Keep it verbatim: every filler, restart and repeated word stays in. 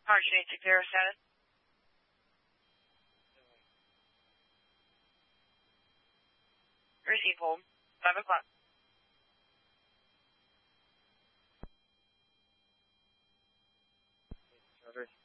March eight zero status. Receive hold. Five o'clock. Roger.